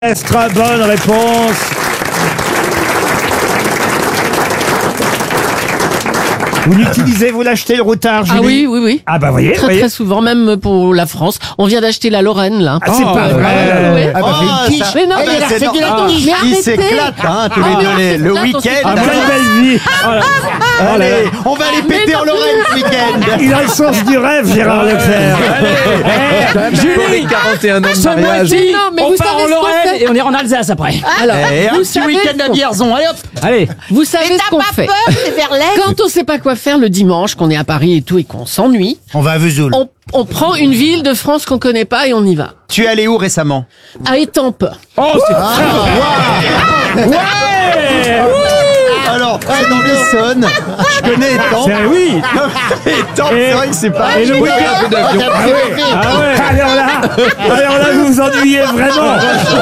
Extra bonne réponse. Vous l'achetez le routard, Julie? Ah oui. Ah bah voyez. Très souvent, même pour la France. On vient d'acheter la Lorraine, là. Ah, c'est pas vrai. ouais. Ah bah fait une quiche. Mais non, Eh, il a fait de la quiche. mais Ils arrêtez. s'éclatent, tous les deux, le week-end. Ah, quelle belle vie. Allez, on va aller péter en Lorraine ce week-end. Il a le sens du rêve, Gérard Leclerc. Julie, 41 ans de Mais mariage. non, mais On vous part savez en ce qu'on Lorraine fait. et on est en Alsace après. Alors, Et un vous petit savez week-end ce à qu'on- Vierzon, allez hop. Allez. Vous savez ce qu'on fait. c'est Verlaine. Quand on sait pas quoi faire le dimanche, qu'on est à Paris et tout, et qu'on s'ennuie, On va à Vesoul. on prend une ville de France qu'on connaît pas et on y va. Tu es allé où récemment? À Étampes. Oh, c'est Alors, c'est dans l'Essonne. Je connais Étampes. Oui. Étampes, c'est vrai que c'est pas... Et le Oui, week-end. un peu d'avion. Ah ouais. Alors là, vous vous ennuyez vraiment.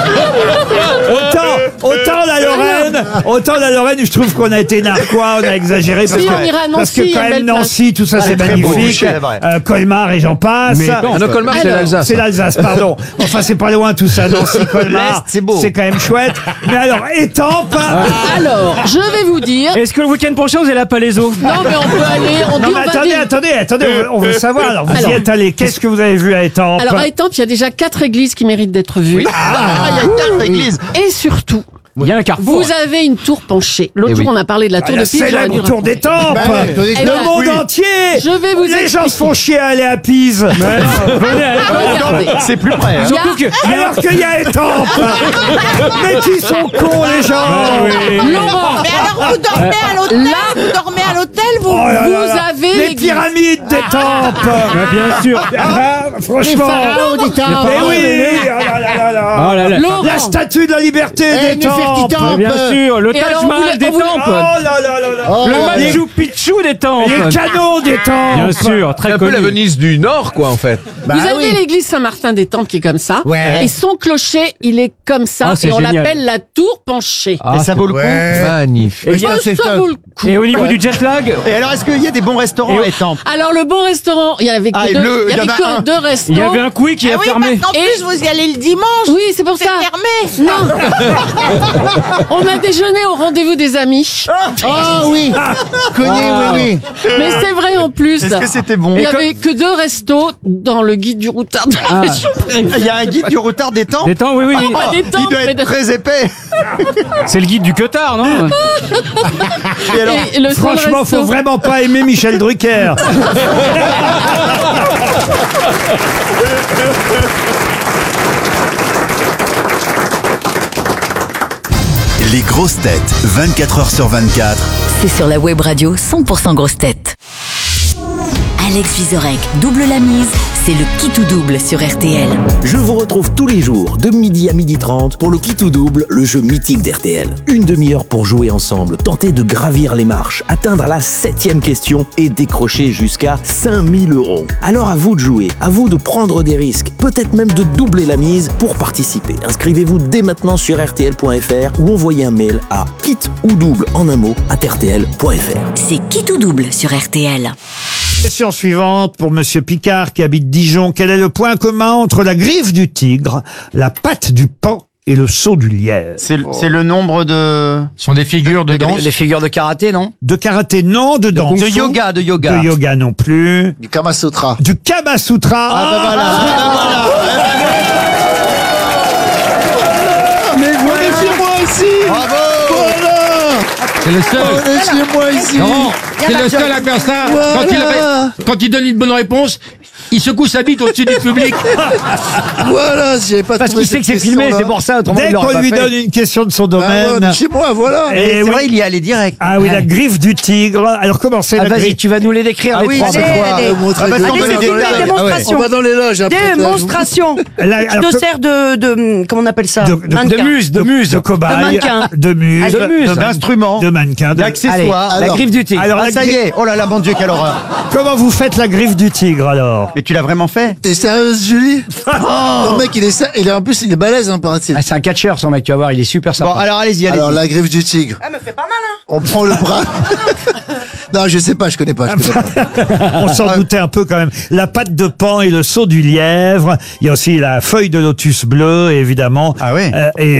Autant la Lorraine, je trouve qu'on a été narquois, on a exagéré Si, on ira à Nancy, parce que il y a quand une même belle Nancy, tout ça c'est très beau, magnifique. c'est vrai. Colmar et j'en passe. Non, Colmar, c'est Alors, l'Alsace. C'est l'Alsace, pardon. Enfin, c'est pas loin tout ça, Nancy, Colmar. L'Est, c'est beau. C'est quand même chouette. Mais alors, Étampes. Alors, je vais vous dire. Est-ce que le week-end prochain, vous allez à Palaiso? Non, mais on peut aller. On Non, dit, mais on va dire. attendez, on veut savoir. Alors, vous y Alors, êtes allé. Qu'est-ce que vous avez vu à Étampes? Alors, à Étampes, il y a déjà 4 églises qui méritent d'être vues. Ah, il y a 4 églises. Et surtout, Il y a un carrefour. vous avez une tour penchée. L'autre jour, on a parlé de la tour La de Pise. j'aurais célèbre dû tour raconter. d'Étampes. Eh Le ben, monde oui. entier. Je vais vous Les gens expliquer. se font chier à aller à Pise. Regardez. C'est plus près. hein. Surtout que. Alors qu'il y a Étampes. Mais qui sont cons, les gens. Laurent, Mais alors, vous dormez à l'hôtel? Là- Vous dormez à l'hôtel, vous? Oh là là vous là. avez les l'église. pyramides d'Étampes. Bien sûr. Franchement. Mais oui. Oh là là. Laurent. La statue de la liberté d'Étampes. Bien sûr. Le Et alors, Taj on Mahal voulait- des on voulait- Tempes. Oh là là là là. Le Machu Picchu des Tempes. Les canons d'Étampes. Bien sûr, C'est très un peu la connu. Venise du Nord, quoi, en fait. Vous avez l'église Saint-Martin des Tempes qui est comme ça. Ouais. Et son clocher, il est comme ça. Ah, c'est et on génial. l'appelle la tour penchée. Et ça vaut le coup. Magnifique. Et, Ça vaut le coup. et au niveau du jet lag, Et alors, est-ce qu'il y a des bons restaurants à Étampes? Alors, le bon restaurant, il y avait que Ah, et deux, le- il y il y avait en a que un. 2 restos. il y avait un Quick qui Ah a oui, fermé. parce qu'en plus, vous y allez le dimanche. Oui, c'est pour C'est ça. fermé. Non. On a déjeuné au rendez-vous des amis. Ah oui. Connu, oui. Mais c'est vrai en plus. Est-ce que c'était bon? Il y avait que 2 restos dans le guide du routard de la région. Il y a un guide du routard d'Étampes? Des temps, oui, oui. Pas des Il Tempes, doit mais être très épais. C'est le guide du Cotard, non? Et alors, Et le seul Franchement, resto- faut vraiment pas aimer Michel Drucker. Les grosses têtes, 24 heures sur 24. C'est sur la web radio 100% grosses têtes. Alex Vizorek double la mise, c'est le qui tout double sur RTL. Je vous retrouve tous les jours de midi à 12h30 pour le qui tout double, le jeu mythique d'RTL. Une demi-heure pour jouer ensemble, tenter de gravir les marches, atteindre la 7e question et décrocher jusqu'à 5000 €. Alors à vous de jouer, à vous de prendre des risques, peut-être même de doubler la mise pour participer. Inscrivez-vous dès maintenant sur RTL.fr ou envoyez un mail à kit ou double en un mot @RTL.fr. C'est qui tout double sur RTL. Question suivante pour Monsieur Picard qui habite Dijon. Quel est le point commun entre la griffe du tigre, la patte du paon et le saut du lièvre? c'est le nombre de... Ce sont des figures de danse. Les figures de karaté, non? De karaté, non. De danse. De yoga. De yoga non plus. Du Kama Sutra. Du Kama Sutra. Ah bah voilà. Mais Chez moi ici. Bravo. C'est le seul. Chez moi ici. Non, c'est le seul à faire ça. Quand il donne une bonne réponse, il secoue sa bite au-dessus du public. Voilà, j'ai pas Parce qu'il sait que c'est filmé, c'est pour ça. Autrement, Dès il l'aurait qu'on pas lui fait. donne une question de son domaine. Chez moi, voilà. Et C'est oui. vrai, il y allait direct. Ah oui, la griffe du tigre. Alors comment c'est Ah, la vas-y, griffe? tu vas nous les décrire, Ah les oui, trois. c'est quoi? Parce qu'on va les détailler. On va dans les loges après. Démonstration. Alors, Je te sers de comment on appelle ça? de Mannequin. muse, de cobaye, De mannequin. de muse, De muse. D'instruments. de mannequin. D'accessoires. La griffe du tigre. Alors, Ah, ça y est. Oh là là, mon Dieu, quelle horreur. comment vous faites la griffe du tigre alors? Et tu l'as vraiment fait? T'es sérieuse, Julie? Le mec, il est en plus, il est balèze, hein, paraît-il. Ah, c'est un catcheur, son mec, tu vas voir, il est super sympa. Bon, alors allez-y, allez-y. Alors, la griffe du tigre. Ah, me fait pas mal, hein. On prend le bras. Non, je sais pas, je connais pas. On s'en doutait un peu quand même. La patte de paon et le seau du lièvre. Il y a aussi la feuille de lotus bleu, évidemment. Ah oui. Et